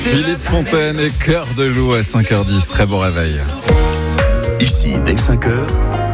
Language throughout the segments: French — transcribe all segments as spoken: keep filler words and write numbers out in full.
Philippe Fontaine et Cœur de Joue à cinq heures dix. Très bon réveil. Ici, dès cinq heures,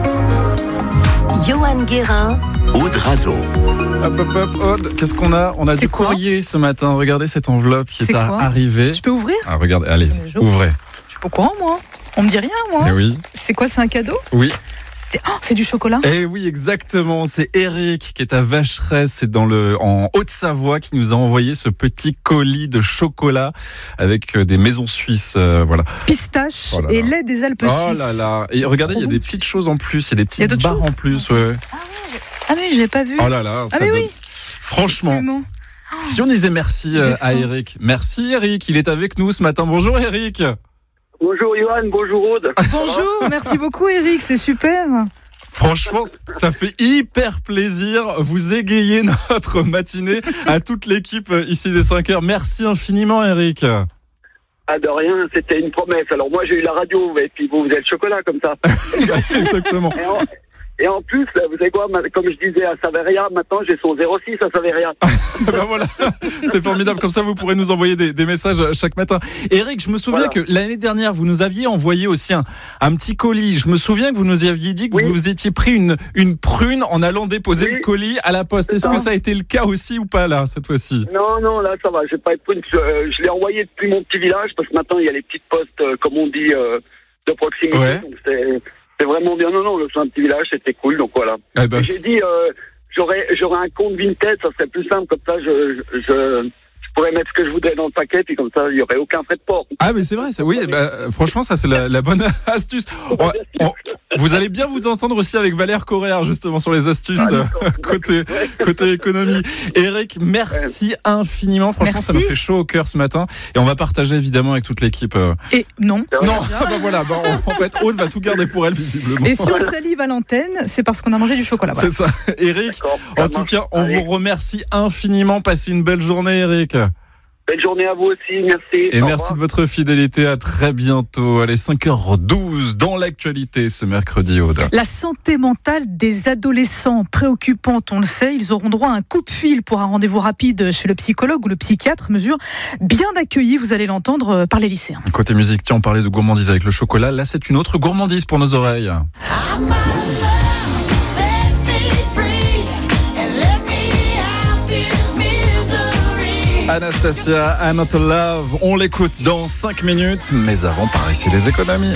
Johan Guérin, Aude Razo. Hop, hop, hop, Aude, qu'est-ce qu'on a? On a C'est du quoi courrier ce matin. Regardez cette enveloppe qui C'est est à quoi arriver. Tu peux ouvrir? Ah, regardez, allez, Bonjour. ouvrez. Je suis pas au courant, moi. On me dit rien, moi. Eh oui, C'est quoi, c'est un cadeau? oui. C'est- Oh, c'est du chocolat? Eh oui, exactement. C'est Eric qui est à Vacheresse, c'est dans le en Haute-Savoie, qui nous a envoyé ce petit colis de chocolat avec euh, des maisons suisses. euh, voilà. Pistache Oh là et là. lait des Alpes Oh suisses. là là. Et regardez, il y a Trop des bon. petites choses en plus. Il y a des Il y a petites d'autres barres choses en plus. Ouais. Ah oui, j'ai pas vu. Oh là là. Ça ah mais donne- oui. Franchement. Absolument. Si on disait merci euh, J'ai à faim. Eric. Merci Eric, il est avec nous ce matin. Bonjour Eric. Bonjour Johan, bonjour Aude. Bonjour, merci beaucoup Eric, c'est super. Franchement, ça fait hyper plaisir. Vous égayez notre matinée à toute l'équipe ici des cinq heures. Merci infiniment Eric. Ah de rien, c'était une promesse. Alors moi j'ai eu la radio et puis vous, vous avez le chocolat comme ça. Exactement. Et en, et en plus, vous savez quoi, comme je disais à Saveria, maintenant j'ai son zéro six à Saveria. Ben voilà, c'est formidable. Comme ça, vous pourrez nous envoyer des, des messages chaque matin. Eric, je me souviens Voilà. que l'année dernière, vous nous aviez envoyé aussi un, un petit colis. Je me souviens que vous nous aviez dit que Oui. vous vous étiez pris une, une prune en allant déposer Oui. le colis à la poste. Est-ce C'est que ça. ça a été le cas aussi ou pas là, cette fois-ci? Non, non, là ça va, je vais pas être prune. Je, euh, je l'ai envoyé depuis mon petit village parce que maintenant il y a les petites postes, euh, comme on dit, euh, de proximité. Ouais. Donc c'est, c'est vraiment bien. Non, non, c'est un petit village, c'était cool, donc voilà. Eh ben, Et j'ai dit, euh, j'aurais, j'aurais un compte Vinted, ça serait plus simple, comme ça je, je, je, je pourrais mettre ce que je voudrais dans le paquet, puis comme ça il y aurait aucun frais de port. Ah mais c'est vrai, ça, oui. Bah, franchement, ça c'est la, la bonne astuce. On- on- vous allez bien vous entendre aussi avec Valère Correa justement sur les astuces Ah, euh, d'accord. côté côté économie. Eric, merci infiniment. Franchement, ça Merci. nous fait chaud au cœur ce matin et on va partager évidemment avec toute l'équipe. euh, Et non. Non, ah bah voilà, bah, en fait, Aude va tout garder pour elle visiblement. Et si on salive à l'antenne, c'est parce qu'on a mangé du chocolat. Voilà. C'est ça, Eric. D'accord, En ça tout marche. cas, on Allez. vous remercie infiniment. Passez une belle journée, Eric. Belle journée à vous aussi, merci. Et Au merci revoir. de votre fidélité. À très bientôt. Allez, cinq heures douze dans l'actualité ce mercredi, Aude. La santé mentale des adolescents, préoccupante, on le sait. Ils auront droit à un coup de fil pour un rendez-vous rapide chez le psychologue ou le psychiatre. Mesure bien accueillie, vous allez l'entendre, par les lycéens. Côté musique, tiens, on parlait de gourmandise avec le chocolat. Là, c'est une autre gourmandise pour nos oreilles. Anastasia, I'm not love. On l'écoute dans cinq minutes. Mais avant, par ici, les économies.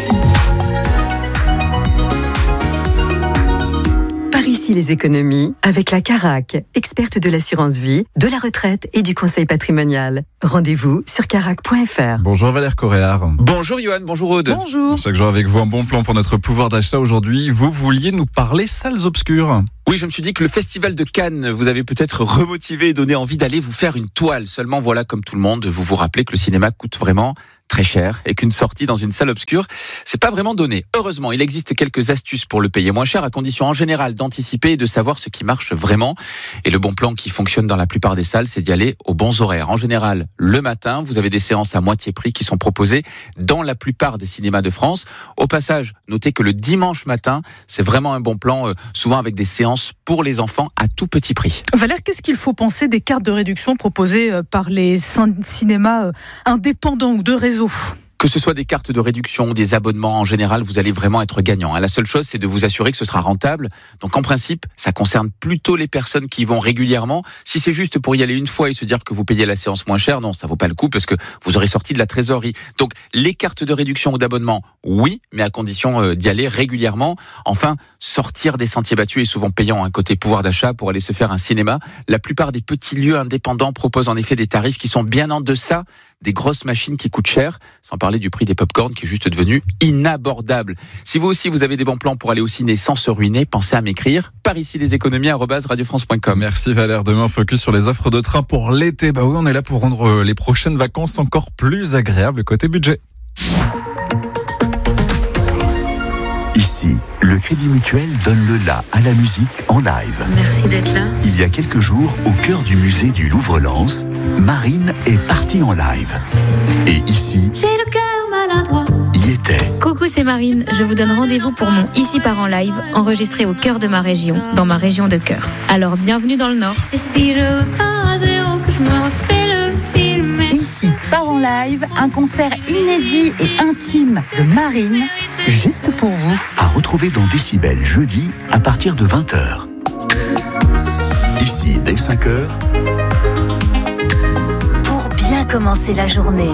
Par ici les économies, avec la Carac, experte de l'assurance vie, de la retraite et du conseil patrimonial. Rendez-vous sur carac point f r. Bonjour Valère Coréard. Bonjour Johan, bonjour Aude. Bonjour. Chaque jour avec vous, un bon plan pour notre pouvoir d'achat aujourd'hui. Vous vouliez nous parler salles obscures. Oui, je me suis dit que le festival de Cannes vous avait peut-être remotivé et donné envie d'aller vous faire une toile. Seulement voilà, comme tout le monde, vous vous rappelez que le cinéma coûte vraiment très cher et qu'une sortie dans une salle obscure, c'est pas vraiment donné. Heureusement, il existe quelques astuces pour le payer moins cher, à condition en général d'anticiper et de savoir ce qui marche vraiment. Et le bon plan qui fonctionne dans la plupart des salles, c'est d'y aller aux bons horaires. En général, le matin, vous avez des séances à moitié prix qui sont proposées dans la plupart des cinémas de France. Au passage, notez que le dimanche matin, c'est vraiment un bon plan, euh, souvent avec des séances pour les enfants à tout petit prix. Valère, qu'est-ce qu'il faut penser des cartes de réduction proposées euh, par les cin- cinémas euh, indépendants ou de réseau? Que ce soit des cartes de réduction ou des abonnements, en général, vous allez vraiment être gagnant. La seule chose, c'est de vous assurer que ce sera rentable. Donc, en principe, ça concerne plutôt les personnes qui y vont régulièrement. Si c'est juste pour y aller une fois et se dire que vous payez la séance moins cher, non, ça vaut pas le coup parce que vous aurez sorti de la trésorerie. Donc, les cartes de réduction ou d'abonnement, oui, mais à condition d'y aller régulièrement. Enfin, sortir des sentiers battus est souvent payant, un côté pouvoir d'achat pour aller se faire un cinéma. La plupart des petits lieux indépendants proposent en effet des tarifs qui sont bien en deçà des grosses machines qui coûtent cher, sans parler du prix des pop-corn qui est juste devenu inabordable. Si vous aussi vous avez des bons plans pour aller au ciné sans se ruiner, pensez à m'écrire par ici les économies arobase radio france point com. Merci Valère. Demain, focus sur les offres de train pour l'été. Bah oui, on est là pour rendre les prochaines vacances encore plus agréables côté budget. Ici, le Crédit Mutuel donne le la à la musique en live. Merci d'être là. Il y a quelques jours, au cœur du musée du Louvre-Lens, Marine est partie en live. Et ici, J'ai le cœur maladroit. y était. Coucou, c'est Marine. Je vous donne rendez-vous pour mon Ici part en live, enregistré au cœur de ma région, dans ma région de cœur. Alors, bienvenue dans le Nord. Et si je pars à zéro, que je me refais le film. Ici, part en live, un concert inédit et intime de Marine, juste pour vous. À retrouver dans Décibel jeudi à partir de vingt heures. Ici, dès cinq heures. Pour bien commencer la journée.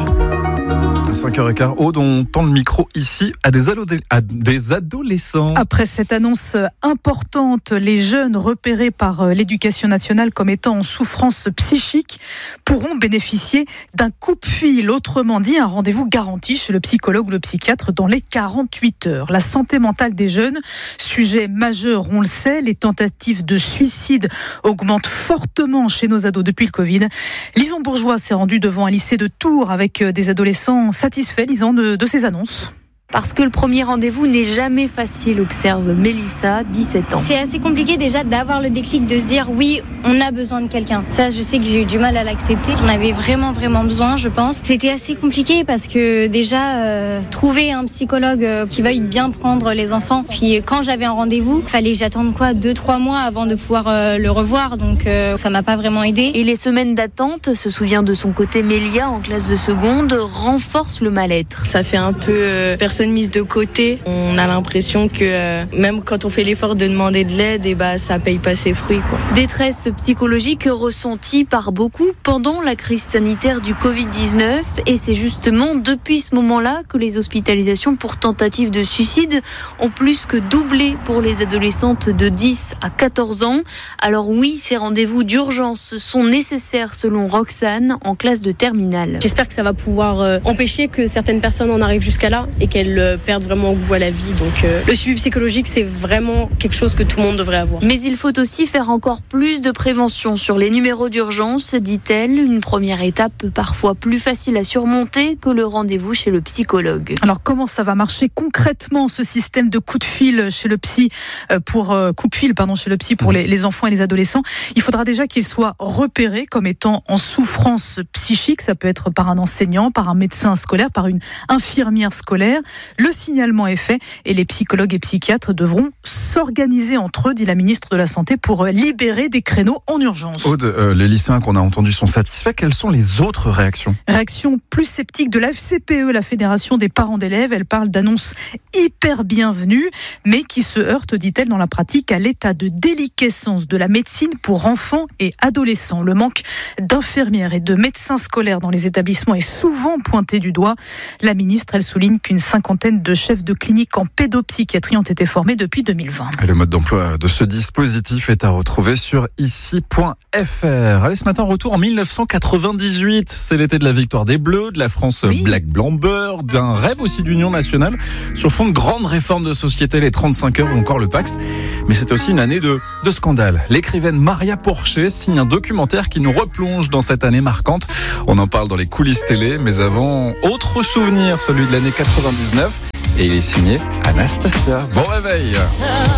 À cinq heures quinze, Aude, on tend le micro ici à des, ado- à des adolescents. Après cette annonce importante, les jeunes repérés par l'Éducation nationale comme étant en souffrance psychique pourront bénéficier d'un coupe-fil, autrement dit un rendez-vous garanti chez le psychologue ou le psychiatre dans les quarante-huit heures. La santé mentale des jeunes, sujet majeur, on le sait, les tentatives de suicide augmentent fortement chez nos ados depuis le Covid. Lison Bourgeois s'est rendue devant un lycée de Tours avec des adolescents satisfaits, Lison, de, de ces annonces. Parce que le premier rendez-vous n'est jamais facile, observe Mélissa, dix-sept ans. C'est assez compliqué déjà d'avoir le déclic de se dire oui, on a besoin de quelqu'un. Ça, je sais que j'ai eu du mal à l'accepter. J'en avais vraiment, vraiment besoin, je pense. C'était assez compliqué parce que déjà, euh, trouver un psychologue euh, qui veuille bien prendre les enfants. Puis quand j'avais un rendez-vous, fallait que j'attende quoi, deux, trois mois avant de pouvoir euh, le revoir. Donc euh, ça m'a pas vraiment aidé. Et les semaines d'attente, se souvient de son côté Mélia en classe de seconde, renforcent le mal-être. Ça fait un peu euh, personne mise de côté. On a l'impression que euh, même quand on fait l'effort de demander de l'aide, et bah ça paye pas ses fruits, quoi. Détresse psychologique ressentie par beaucoup pendant la crise sanitaire du covid dix-neuf, et c'est justement depuis ce moment-là que les hospitalisations pour tentative de suicide ont plus que doublé pour les adolescentes de dix à quatorze ans. Alors oui, ces rendez-vous d'urgence sont nécessaires selon Roxane en classe de terminale. J'espère que ça va pouvoir euh, empêcher que certaines personnes en arrivent jusqu'à là et qu'elles perdent vraiment goût à la vie. Donc euh, le suivi psychologique, c'est vraiment quelque chose que tout le monde devrait avoir. Mais il faut aussi faire encore plus de prévention sur les numéros d'urgence, dit-elle. Une première étape parfois plus facile à surmonter que le rendez-vous chez le psychologue. Alors comment ça va marcher concrètement, ce système de coup de fil chez le psy pour euh, coup de fil pardon chez le psy pour les, les enfants et les adolescents? Il faudra déjà qu'ils soient repérés comme étant en souffrance psychique. Ça peut être par un enseignant, par un médecin scolaire, par une infirmière scolaire. Le signalement est fait et les psychologues et psychiatres devront s'organiser entre eux, dit la ministre de la Santé, pour libérer des créneaux en urgence. Aude, euh, les lycéens qu'on a entendus sont satisfaits. Quelles sont les autres réactions? Réaction plus sceptique de la F C P E, la Fédération des parents d'élèves. Elle parle d'annonces hyper bienvenues, mais qui se heurtent, dit-elle, dans la pratique à l'état de déliquescence de la médecine pour enfants et adolescents. Le manque d'infirmières et de médecins scolaires dans les établissements est souvent pointé du doigt. La ministre, elle souligne qu'une cinquantaine de chefs de clinique en pédopsychiatrie ont été formés depuis deux mille vingt. Et le mode d'emploi de ce dispositif est à retrouver sur ici point f r. Allez, ce matin, retour en mille neuf cent quatre-vingt-dix-huit. C'est l'été de la victoire des Bleus, de la France oui. Black Blanc Beurre, d'un rêve aussi d'union nationale sur fond de grandes réformes de société, les trente-cinq heures ou encore le Pacs. Mais c'est aussi une année de, de scandale. L'écrivaine Maria Porcher signe un documentaire qui nous replonge dans cette année marquante. On en parle dans les coulisses télé, mais avant, autre souvenir, celui de l'année quatre-vingt-dix-neuf. Et il est signé Anastasia. Bon réveil!